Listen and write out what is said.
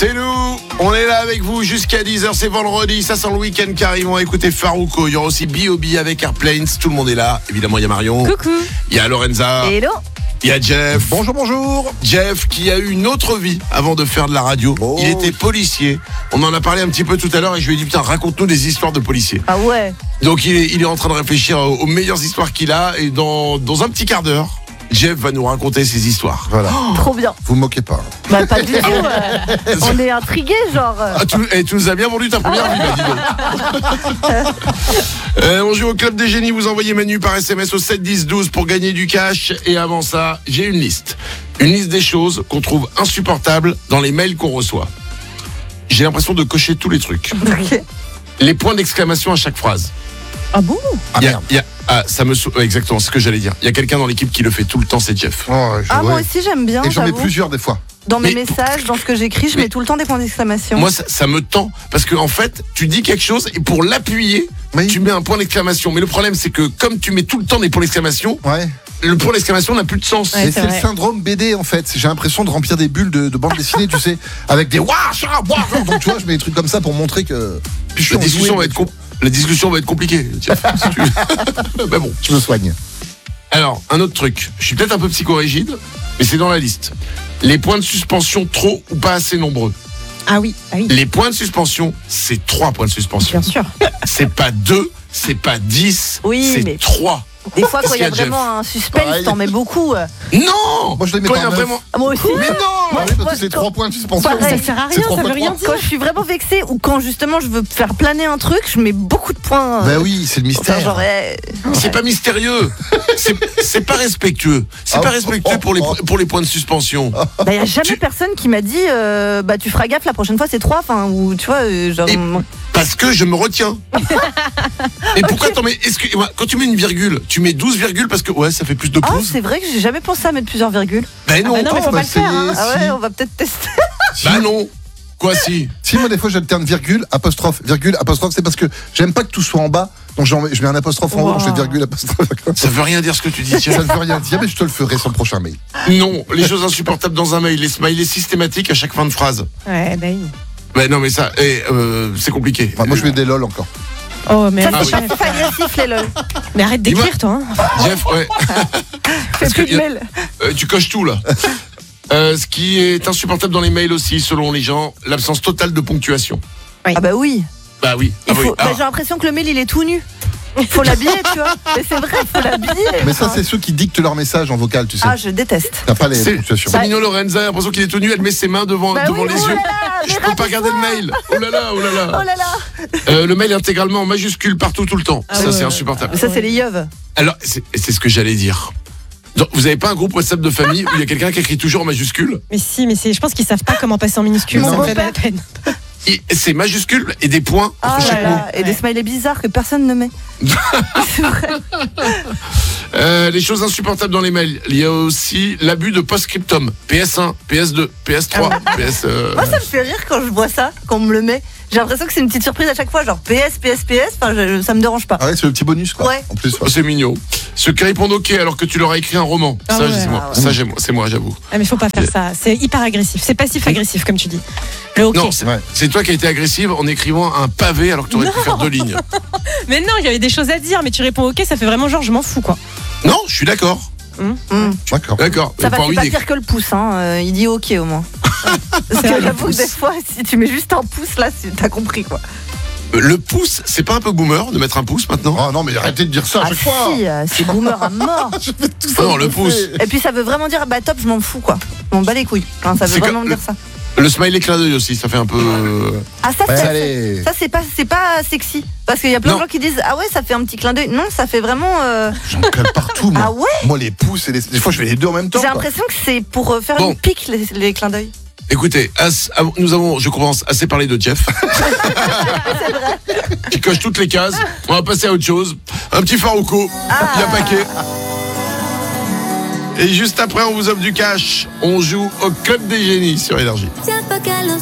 C'est nous, on est là avec vous jusqu'à 10h, c'est vendredi, ça sent le week-end qui arrive, on va écouter Farouko, il y aura aussi B.O.B avec Airplanes, tout le monde est là, évidemment il y a Marion, Coucou. il y a Lorenza, Hello. il y a Jeff. Bonjour. Jeff qui a eu une autre vie avant de faire de la radio, il était policier, on en a parlé un petit peu tout à l'heure et je lui ai dit putain raconte-nous des histoires de policiers. Ah ouais. Donc il est en train de réfléchir aux meilleures histoires qu'il a et dans un petit quart d'heure, Jeff va nous raconter ses histoires. Voilà. Trop bien. Vous me moquez pas. Bah pas du tout. On est intrigués genre. Ah, tu nous as bien vendu ta première vie, là, dis donc. On joue au Club des Génies, vous envoyez Manu par SMS au 7 10 12 pour gagner du cash. Et avant ça, j'ai une liste. Une liste des choses qu'on trouve insupportables dans les mails qu'on reçoit. J'ai l'impression de cocher tous les trucs. Ok. Les points d'exclamation à chaque phrase. Ah bon? Merde. Exactement, c'est ce que j'allais dire. Il y a quelqu'un dans l'équipe qui le fait tout le temps, c'est Jeff. Moi aussi j'aime bien. Et j'en mets j'avoue. plusieurs des fois. Dans mes Mais- messages, dans ce que j'écris, je mets tout le temps des points d'exclamation. Moi, ça me tend. Parce que en fait, tu dis quelque chose et pour l'appuyer, Oui. tu mets un point d'exclamation. Mais le problème, c'est que comme tu mets tout le temps des points d'exclamation, Ouais. le point d'exclamation n'a plus de sens. Ouais. Mais c'est c'est le vrai. syndrome BD en fait. J'ai l'impression de remplir des bulles de bande dessinée, tu sais, avec des ouah, chat, ouah. Donc tu vois, je mets des trucs comme ça pour montrer que. Puis je suis La discussion va être compliquée. Tiens, si tu veux. Mais bon. Je me soigne. Alors, un autre truc. Je suis peut-être un peu psychorigide, mais c'est dans la liste. Les points de suspension trop ou pas assez nombreux. Ah oui. Les points de suspension, c'est 3 points de suspension. Bien sûr. C'est pas 2, c'est pas 10, Oui, c'est mais- 3. Des fois quand il y a Qu'est-ce qu'il y a, vraiment un suspense, Pareil. t'en mets beaucoup. Non. Moi, je les mets Quand il y par a neuf. vraiment. Ah, moi aussi. Mais non Moi, parce que c'est 3 points de suspension. Pareil. Ça sert à C'est rien, trois ça fois veut rien trois. dire. Quand je suis vraiment vexée ou quand justement je veux faire planer un truc, je mets beaucoup de points. Bah oui, c'est le Enfin, mystère. genre, C'est pas mystérieux. C'est pas respectueux. C'est Ah, pas respectueux pour les points de suspension. il y a jamais personne qui m'a dit bah tu feras gaffe la prochaine fois c'est 3 enfin ou tu vois genre Et- Parce que je me retiens. Et pourquoi t'en mets. Quand tu mets une virgule, tu mets 12 virgules parce que ouais, ça fait plus de Ah pauses. c'est vrai que j'ai jamais pensé à mettre plusieurs virgules. Ben non. Ah bah non, mais faut bah, pas le faire. Hein. Ah ouais si. on va peut-être tester. Bah non. Quoi si? Si moi des fois j'alterne virgule, apostrophe, c'est parce que j'aime pas que tout soit en bas. Donc je mets un apostrophe en haut, Wow. je fais virgule, apostrophe. Ça veut rien dire ce que tu dis, tiens. Ça ne veut rien dire, mais je te le ferai sur le prochain mail. Non, les choses insupportables dans un mail, les smileys systématiques à chaque fin de phrase. Ouais, bah oui. Ben non, mais ça, c'est compliqué. Enfin, moi je mets des lol encore. Oh, mais, Ça Ah c'est oui. pas agressif les lol. mais arrête d'écrire, toi. Hein. Jeff, ouais. Fais Parce plus que de mail. Tu coches tout là. Ce qui est insupportable dans les mails aussi, selon les gens, l'absence totale de ponctuation. Ah bah oui. Bah oui. Ah oui. Bah, j'ai l'impression que le mail il est tout nu. Faut l'habiller tu vois. Mais c'est vrai faut l'habiller. Mais ça c'est ceux qui dictent leur message en vocal, tu sais. Ah je déteste. T'as pas les C'est ponctuations. Mignon Lorenza, a l'impression qu'il est tenu, elle met ses mains devant Bah oui, les oh yeux. là là, Je mais peux pas regarder le mail. Oh là là, oh là Oh là. là là. Le mail intégralement en majuscule partout, tout le temps. Ah Ça, ouais, c'est ouais. insupportable. Mais ça c'est les yeux. Alors, c'est ce que j'allais dire. Donc, vous avez pas un groupe WhatsApp de famille où il y a quelqu'un qui écrit toujours en majuscule? Mais si, mais je pense qu'ils savent pas comment passer en minuscule. Mais Ça non. me fait pas la peine. C'est majuscule et des points Ah entre là chaque mot. là. Et des Ouais. smileys bizarres que personne ne met. C'est vrai. Les choses insupportables dans les mails. Il y a aussi l'abus de post-scriptum. PS1, PS2, PS3, PS. Moi, ça me fait rire quand je vois ça, quand on me le met. J'ai l'impression que c'est une petite surprise à chaque fois, genre PS. Enfin, ça me dérange pas. Ah ouais, c'est le petit bonus quoi. Ouais. En plus. Oh, c'est mignon. Ceux qui répondent OK alors que tu leur as écrit un roman. Ah Ça, ouais. c'est moi. Ah ouais. Ça, c'est moi, j'avoue. Ah, mais faut pas faire ça. C'est hyper agressif. C'est passif-agressif, comme tu dis. Le OK. Non, Ouais. c'est toi qui as été agressive en écrivant un pavé alors que tu aurais pu faire 2 lignes. Mais non, il y avait des choses à dire, mais tu réponds OK, ça fait vraiment genre, je m'en fous, quoi. Non, je suis d'accord. D'accord. D'accord. Ça va, Pas c'est envie pas d'écrire. pire que le pouce, hein. Il dit OK au moins. Parce C'est que vrai, le j'avoue que pouce. des fois, si tu mets juste un pouce là, t'as compris quoi. Le pouce, c'est pas un peu boomer de mettre un pouce maintenant? Oh non mais arrêtez de dire ça à Ah chaque fois. si, c'est boomer à mort. Je fais tout ça. Ah non, le pouce. Et puis ça veut vraiment dire bah top, je m'en fous quoi. Je m'en bats les couilles. Enfin, ça veut C'est vraiment comme- dire ça. Le smiley clin d'œil aussi, ça fait un peu. Ah ça, Ouais, c'est- allez. ça c'est pas sexy. Parce qu'il y a plein Non. de gens qui disent ah ouais ça fait un petit clin d'œil. Non, ça fait vraiment. J'en colle partout moi. Ah ouais. Moi les pouces et des fois je fais les deux en même temps. J'ai quoi. l'impression que c'est pour faire Bon. une pique les clins d'œil. Écoutez, nous avons, je commence, assez parlé de Jeff. Qui coche toutes les cases. On va passer à autre chose. Un petit Farouko. Il y a paquet. Et juste après, on vous offre du cash. On joue au Club des Génies sur Énergie.